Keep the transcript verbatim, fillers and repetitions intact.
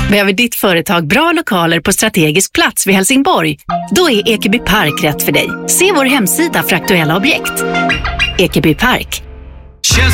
Behöver ditt företag bra lokaler på strategisk plats vid Helsingborg? Då är Ekeby Park rätt för dig. Se vår hemsida för aktuella objekt. Ekeby Park.